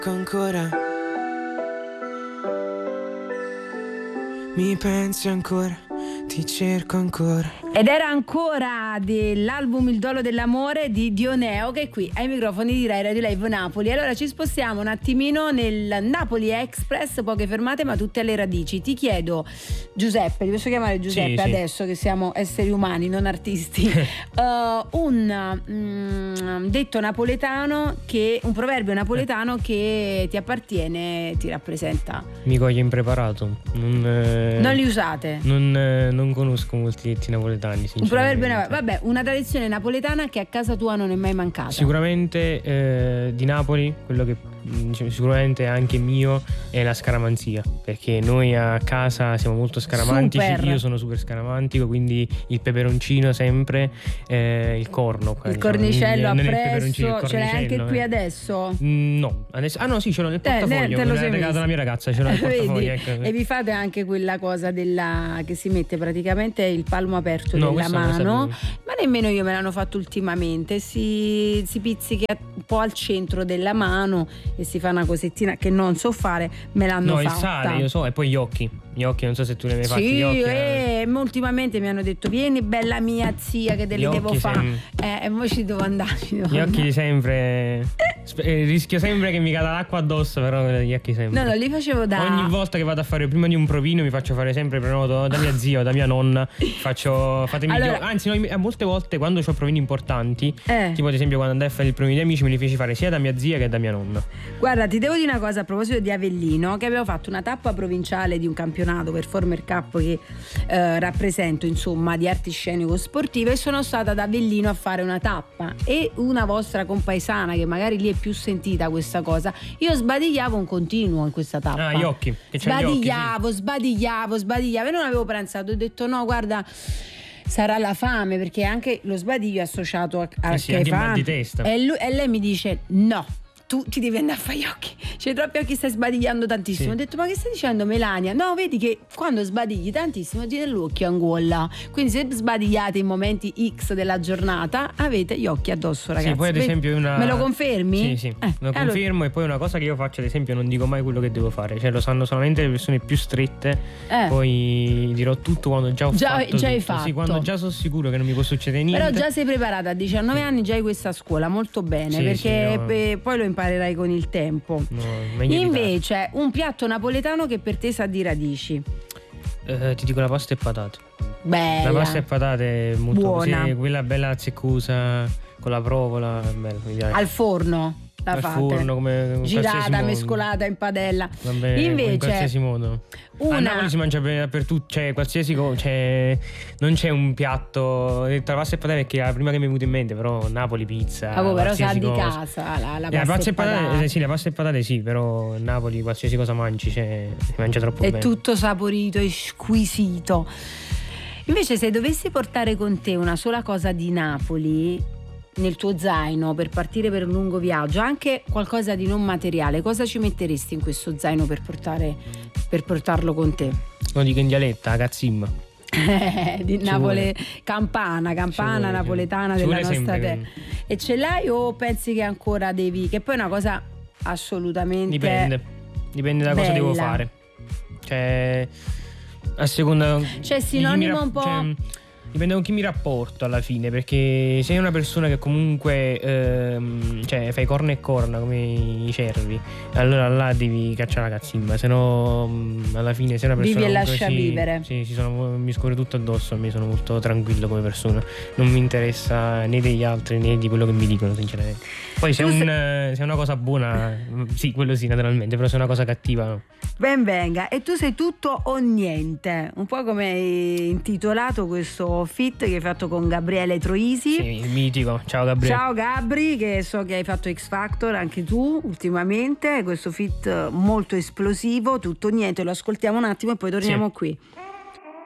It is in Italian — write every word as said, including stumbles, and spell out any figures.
Ancora mi pensi ancora, ti cerco ancora. Ed era ancora dell'album Il Duolo dell'amore di Dioneo, che è qui ai microfoni di Rai Radio Live Napoli. Allora ci spostiamo un attimino nel Napoli Express, poche fermate ma tutte alle radici. Ti chiedo, Giuseppe, ti posso chiamare Giuseppe, sì, adesso sì, che siamo esseri umani, non artisti, uh, un mm, detto napoletano, che un proverbio napoletano che ti appartiene, ti rappresenta. Mi coglie impreparato. Non, eh, non li usate? Non, eh, non conosco molti detti napoletani. Un proverbio, vabbè, una tradizione napoletana che a casa tua non è mai mancata. Sicuramente eh, di Napoli, quello che diciamo, sicuramente anche mio è la scaramanzia, perché noi a casa siamo molto scaramantici. Super. Io sono super scaramantico, quindi il peperoncino sempre, eh, il corno qua, il diciamo, cornicello non appresso, ce l'hai anche qui eh. adesso? Mm, no, adesso, ah no sì, ce l'ho nel portafoglio, te, te me l'ha regalato la mia ragazza, ce l'ho nel portafoglio, ecco. E vi fate anche quella cosa della che si mette praticamente il palmo aperto no, della mano, ma nemmeno io me l'hanno fatto ultimamente, si, si pizzica un po' al centro della mano e si fa una cosettina che non so fare, me l'hanno no, fatta. No, il sale, io so, e poi gli occhi. Gli occhi, non so se tu ne hai fatti. Sì, gli occhi, eh, eh. ultimamente mi hanno detto vieni bella mia zia che te li devo fare. Sem- eh, e poi ci devo andare. Ci devo gli andare. occhi sempre. eh, rischio sempre che mi cada l'acqua addosso, però gli occhi sempre. No, no, li facevo da. Ogni volta che vado a fare prima di un provino mi faccio fare sempre prenoto da mia zia o da mia nonna. Faccio. Fatemi allora, gli... Anzi, no, molte volte quando ho provini importanti, eh. tipo ad esempio quando andai a fare il provino di amici, me li feci fare sia da mia zia che da mia nonna. Guarda, ti devo dire una cosa a proposito di Avellino, che avevo fatto una tappa provinciale di un campionato Performer Cup che eh, rappresento, insomma, di arti scenico sportive, e sono stata ad Avellino a fare una tappa, e una vostra compaesana che magari lì è più sentita questa cosa, io sbadigliavo un continuo in questa tappa. Ah, gli occhi, che sbadigliavo, gli occhi, sì. sbadigliavo, sbadigliavo e non avevo pensato, ho detto no, guarda, sarà la fame, perché anche lo sbadiglio è associato a, a eh sì, anche mal di testa. E, lui, e lei mi dice no, tu ti devi andare a fare gli occhi, c'hai troppi occhi, stai sbadigliando tantissimo. Sì. Ho detto ma che stai dicendo Melania? No, vedi che quando sbadigli tantissimo ti viene l'occhio anguolla, quindi se sbadigliate in momenti X della giornata avete gli occhi addosso, ragazzi. Sì, poi ad esempio una... Me lo confermi? Sì, sì, eh, lo confermo. Allora... E poi una cosa che io faccio, ad esempio, non dico mai quello che devo fare, cioè lo sanno solamente le persone più strette, eh. Poi dirò tutto quando già ho già, fatto già tutto. Hai fatto. Sì, quando già sono sicuro che non mi può succedere niente. Però già sei preparata, a diciannove anni già hai questa scuola, molto bene, sì, perché sì, no. poi lo imparerai con il tempo. No, invece un piatto napoletano che per te sa di radici. Eh, ti dico la pasta e patate. Bella. La pasta e patate è molto buona. Sì, quella bella zeccosa con la provola, bella, mi piace. Al forno la al fate. forno, come girata, mescolata in padella. Vabbè, invece in qualsiasi modo. Una... A Napoli si mangia dappertutto, cioè qualsiasi cosa, cioè, non c'è un piatto. Tra pasta e patate perché è la prima che mi è venuta in mente, però Napoli pizza. Ah, però sa di cosa. casa la, la, eh, pasta, pasta e patate. patate. Sì, la pasta e patate sì, però Napoli qualsiasi cosa mangi, cioè, si mangia troppo è bene. È tutto saporito e squisito. Invece se dovessi portare con te una sola cosa di Napoli nel tuo zaino per partire per un lungo viaggio, anche qualcosa di non materiale, cosa ci metteresti in questo zaino per portare per portarlo con te? Lo dico in dialetta, cazzimma. di Napoli, campana, campana vuole, napoletana della nostra terra. E ce l'hai o pensi che ancora devi? Che poi è una cosa assolutamente dipende, dipende da bella. Cosa devo fare. Cioè a seconda, cioè sinonimo ra- un po'. Cioè, dipende con chi mi rapporto alla fine, perché sei una persona che comunque ehm, cioè fai corna e corna come i cervi, allora là devi cacciare la cazzimma, se no alla fine sei una persona vivi e lascia sì, vivere. Sì, sì, sono, mi scorre tutto addosso, a me sono molto tranquillo come persona, non mi interessa né degli altri né di quello che mi dicono sinceramente. Poi se, un, se è una cosa buona, sì, quello sì naturalmente, però se è una cosa cattiva no. Ben venga. E tu sei tutto o niente, un po' come hai intitolato questo fit che hai fatto con Gabriele Troisi. Sì, il mitico. Ciao Gabriele. Ciao Gabri, che so che hai fatto X Factor anche tu ultimamente, questo fit molto esplosivo, tutto o niente, lo ascoltiamo un attimo e poi torniamo sì. qui.